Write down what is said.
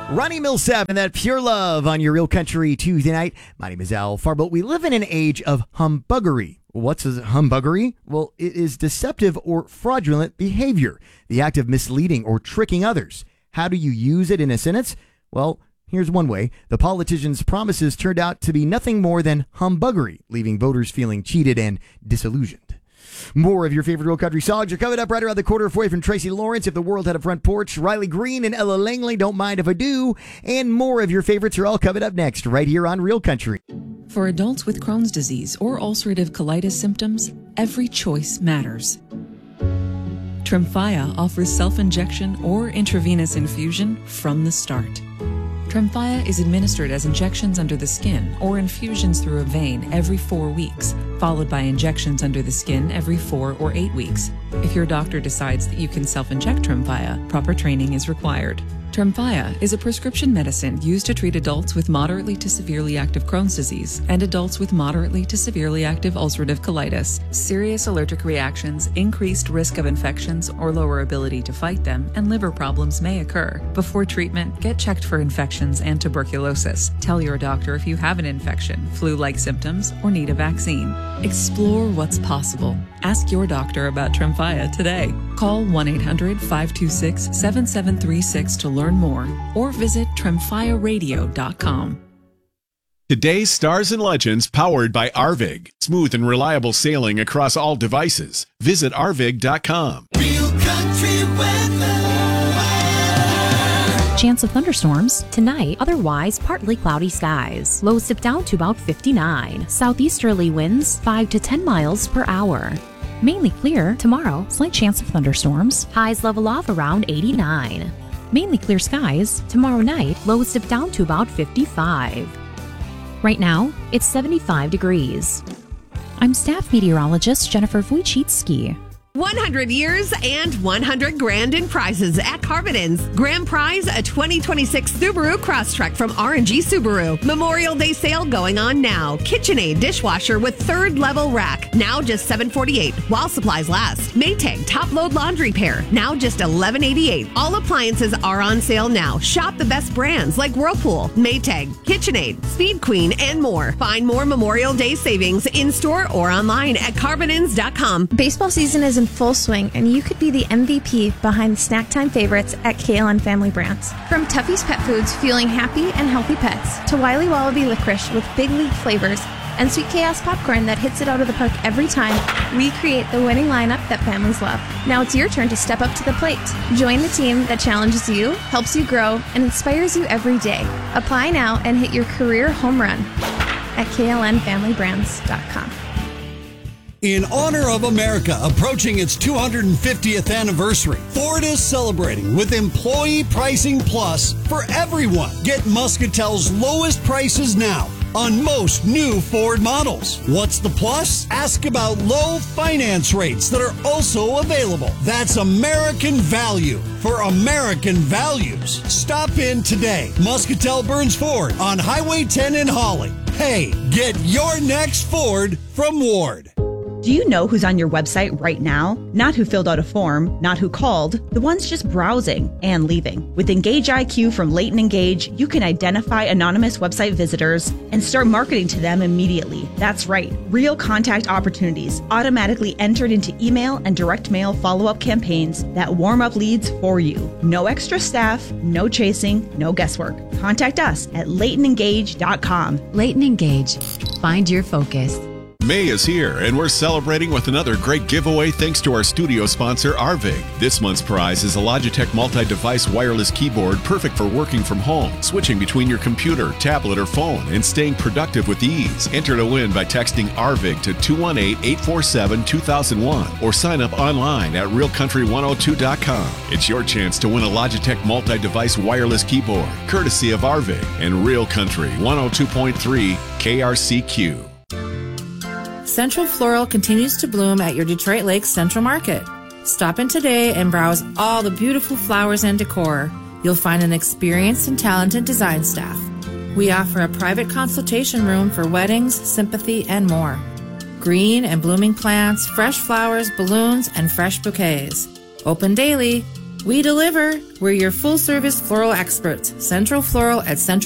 Ronnie Millsap and that Pure Love on your Real Country Tuesday night. My name is Al Farbo. We live in an age of humbuggery. What's humbuggery? Well, it is deceptive or fraudulent behavior, the act of misleading or tricking others. How do you use it in a sentence? Well, here's one way. The politicians' promises turned out to be nothing more than humbuggery, leaving voters feeling cheated and disillusioned. More of your favorite Real Country songs are coming up right around the corner away from Tracy Lawrence, If the World Had a Front Porch, Riley Green and Ella Langley, Don't Mind If I Do, and more of your favorites are all coming up next right here on Real Country. For adults with Crohn's disease or ulcerative colitis symptoms, every choice matters. Tremfya offers self-injection or intravenous infusion from the start. Tremfya is administered as injections under the skin or infusions through a vein every 4 weeks, followed by injections under the skin every 4 or 8 weeks. If your doctor decides that you can self-inject Tremfya, proper training is required. Tremfya is a prescription medicine used to treat adults with moderately to severely active Crohn's disease and adults with moderately to severely active ulcerative colitis. Serious allergic reactions, increased risk of infections or lower ability to fight them, and liver problems may occur. Before treatment, get checked for infections and tuberculosis. Tell your doctor if you have an infection, flu-like symptoms, or need a vaccine. Explore what's possible. Ask your doctor about Tremfya today. Call 1-800-526-7736 to learn more, or visit tremfyaradio.com. Today's Stars and Legends powered by Arvig. Smooth and reliable sailing across all devices. Visit arvig.com. Real Country weather. Chance of thunderstorms tonight, otherwise partly cloudy skies. Lows dip down to about 59. Southeasterly winds 5 to 10 miles per hour. Mainly clear tomorrow, slight chance of thunderstorms. Highs level off around 89. Mainly clear skies tomorrow night, lows dip down to about 55. Right now, it's 75 degrees. I'm staff meteorologist Jennifer Wojcicki. 100 years and 100 grand in prizes at Carbonins. Grand prize, a 2026 Subaru Crosstrek from R&G Subaru. Memorial Day sale going on now. KitchenAid dishwasher with third level rack, now just $748 while supplies last. Maytag top load laundry pair, now just $1188. All appliances are on sale now. Shop the best brands like Whirlpool, Maytag, KitchenAid, Speed Queen, and more. Find more Memorial Day savings in store or online at carbonins.com. Baseball season is in full swing, and you could be the MVP behind the snack time favorites at KLN Family Brands. From Tuffy's Pet Foods, fueling happy and healthy pets, to Wiley Wallaby Licorice with big league flavors, and Sweet Chaos Popcorn that hits it out of the park every time, we create the winning lineup that families love. Now it's your turn to step up to the plate. Join the team that challenges you, helps you grow, and inspires you every day. Apply now and hit your career home run at klnfamilybrands.com. In honor of America approaching its 250th anniversary, Ford is celebrating with Employee Pricing Plus for everyone. Get Muscatel's lowest prices now on most new Ford models. What's the plus? Ask about low finance rates that are also available. That's American value for American values. Stop in today. Muscatel Burns Ford on Highway 10 in Holly. Hey, get your next Ford from Ward. Do you know who's on your website right now? Not who filled out a form, not who called, the ones just browsing and leaving. With Engage IQ from Leighton Engage, you can identify anonymous website visitors and start marketing to them immediately. That's right, real contact opportunities automatically entered into email and direct mail follow-up campaigns that warm up leads for you. No extra staff, no chasing, no guesswork. Contact us at LeightonEngage.com. Leighton Engage. Find your focus. May is here, and we're celebrating with another great giveaway thanks to our studio sponsor, Arvig. This month's prize is a Logitech multi-device wireless keyboard perfect for working from home, switching between your computer, tablet, or phone, and staying productive with ease. Enter to win by texting Arvig to 218-847-2001 or sign up online at realcountry102.com. It's your chance to win a Logitech multi-device wireless keyboard, courtesy of Arvig and Real Country 102.3 KRCQ. Central Floral continues to bloom at your Detroit Lakes Central Market. Stop in today and browse all the beautiful flowers and decor. You'll find an experienced and talented design staff. We offer a private consultation room for weddings, sympathy, and more. Green and blooming plants, fresh flowers, balloons, and fresh bouquets. Open daily. We deliver. We're your full-service floral experts. Central Floral at Central